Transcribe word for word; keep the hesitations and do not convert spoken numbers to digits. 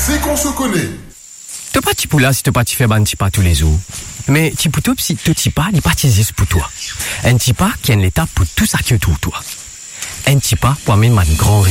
c'est qu'on se connaît. T'as pas petit là si t'as pas tu fais ban petit pas tous les jours. Mais petit poutou si tout petit pas, il pas juste pour toi. Un petit pas qui est l'étape pour tout ça qui est autour de toi. Un petit pas pour amener ma grand